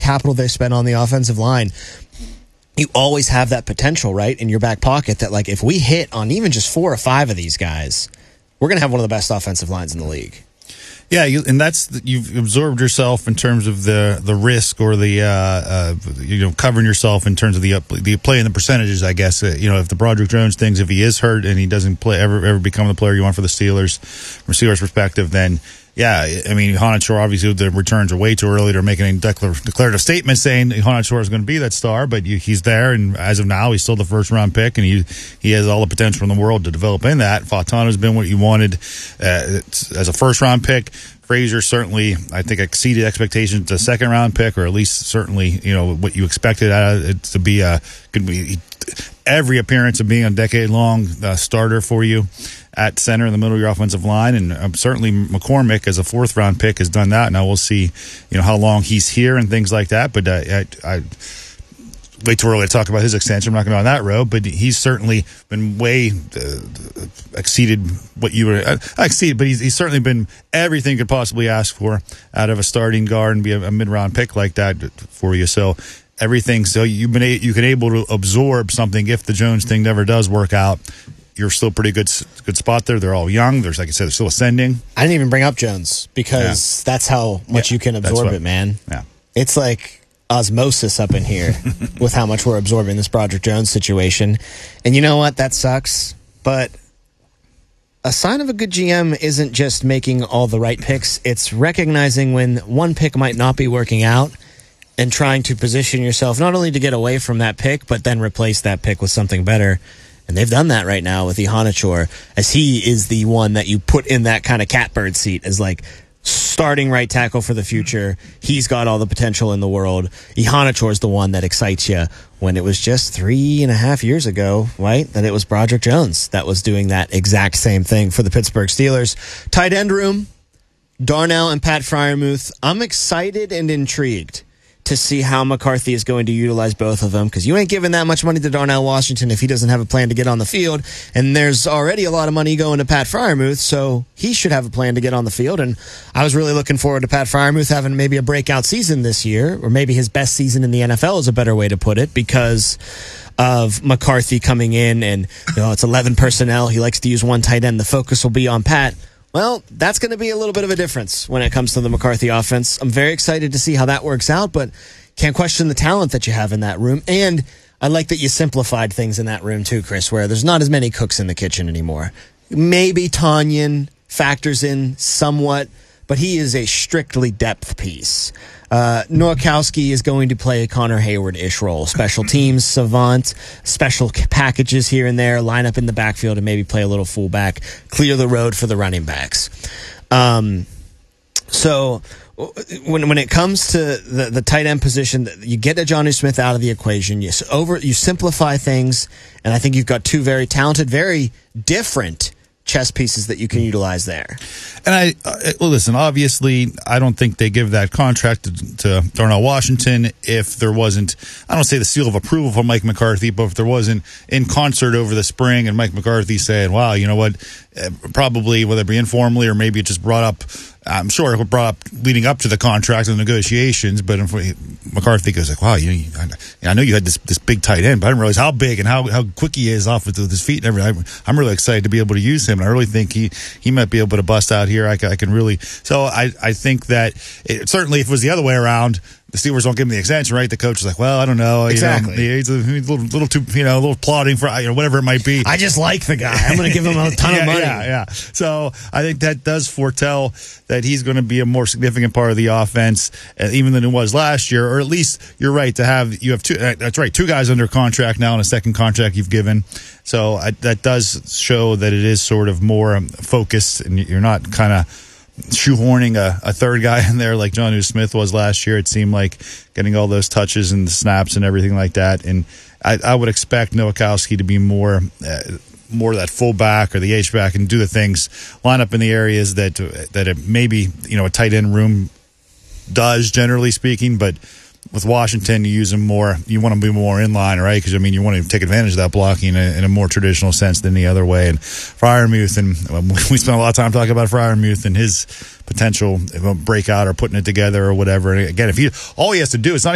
capital they spent on the offensive line, you always have that potential, right, in your back pocket that, like, if we hit on even just 4 or 5 of these guys, we're going to have one of the best offensive lines in the league. Yeah, you've absorbed yourself in terms of the risk or the covering yourself in terms of the play and the percentages. I guess if the Broderick Jones things, if he is hurt and he doesn't play ever become the player you want for the Steelers, from Steelers' perspective, then. Yeah, I mean, Honachor, obviously, the returns are way too early to make any declarative statement saying Honachor is going to be that star, but he's there, and as of now, he's still the first-round pick, and he has all the potential in the world to develop in that. Fautano's been what you wanted as a first-round pick. Frazier certainly, I think, exceeded expectations as a second-round pick, or at least certainly, what you expected out of it to be could be every appearance of being a decade-long starter for you at center in the middle of your offensive line, and certainly McCormick as a fourth-round pick has done that. Now we'll see, how long he's here and things like that. But I way too early to talk about his extension. I'm not going to go on that road, but he's certainly been way exceeded what you were exceeded. But he's certainly been everything you could possibly ask for out of a starting guard and be a mid-round pick like that for you. So everything. So you can able to absorb something if the Jones thing never does work out. You're still pretty good spot there. They're all young. There's, like I said, they're still ascending. I didn't even bring up Jones because that's how much you can absorb it, man. Yeah. It's like osmosis up in here with how much we're absorbing this Broderick Jones situation. And you know what? That sucks. But a sign of a good GM isn't just making all the right picks. It's recognizing when one pick might not be working out and trying to position yourself not only to get away from that pick, but then replace that pick with something better. And they've done that right now with Honachor, as he is the one that you put in that kind of catbird seat as like starting right tackle for the future. He's got all the potential in the world. Honachor is the one that excites you when it was just 3.5 years ago, right, that it was Broderick Jones that was doing that exact same thing for the Pittsburgh Steelers. Tight end room, Darnell and Pat Freiermuth. I'm excited and intrigued to see how McCarthy is going to utilize both of them, because you ain't giving that much money to Darnell Washington if he doesn't have a plan to get on the field, and there's already a lot of money going to Pat Freiermuth, so he should have a plan to get on the field. And I was really looking forward to Pat Freiermuth having maybe a breakout season this year, or maybe his best season in the NFL is a better way to put it, because of McCarthy coming in and it's 11 personnel. He likes to use one tight end. The focus will be on Pat. Well, that's going to be a little bit of a difference when it comes to the McCarthy offense. I'm very excited to see how that works out, but can't question the talent that you have in that room. And I like that you simplified things in that room too, Chris, where there's not as many cooks in the kitchen anymore. Maybe Tonyan factors in somewhat, but he is a strictly depth piece. Nowakowski is going to play a Connor Hayward-ish role. Special teams, savant, special packages here and there, line up in the backfield and maybe play a little fullback, clear the road for the running backs. So when it comes to the tight end position, you get a Jonnu Smith out of the equation. You simplify things, and I think you've got two very talented, very different chess pieces that you can utilize there. And listen, obviously, I don't think they give that contract to Darnell Washington if there wasn't, I don't say the seal of approval from Mike McCarthy, but if there wasn't in concert over the spring and Mike McCarthy saying, wow, you know what, probably, whether it be informally or maybe it just brought up, I'm sure it brought up leading up to the contract and the negotiations, but McCarthy goes like, wow, I know you had this big tight end, but I didn't realize how big and how quick he is off with his feet and everything. I'm really excited to be able to use him, and I really think he might be able to bust out here. I can really, so I think that certainly if it was the other way around, the Steelers don't give him the extension, right? The coach is like, well, I don't know. Exactly. He's a little too, a little plotting for, whatever it might be. I just like the guy. I'm going to give him a ton of money. Yeah. So I think that does foretell that he's going to be a more significant part of the offense, even than it was last year. Or at least you're right you have two. That's right, two guys under contract now, and a second contract you've given. So that does show that it is sort of more focused, and you're not kind of shoehorning a third guy in there like Jonnu Smith was last year. It seemed like getting all those touches and the snaps and everything like that. And I would expect Nowakowski to be more that fullback or the H-back and do the things, line up in the areas that it maybe a tight end room does, generally speaking. But with Washington, you use him more. You want to be more in line, right? Because you want to take advantage of that blocking in a more traditional sense than the other way. And Freiermuth, and we spent a lot of time talking about Freiermuth and his potential breakout or putting it together or whatever. And again, all he has to do, it's not